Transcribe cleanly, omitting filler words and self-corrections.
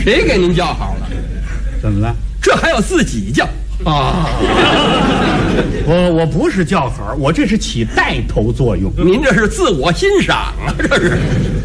谁给您叫好了？ 怎么了？ 这还要自己叫啊？我不是叫好，我这是起带头作用。 您这是自我欣赏啊，这是。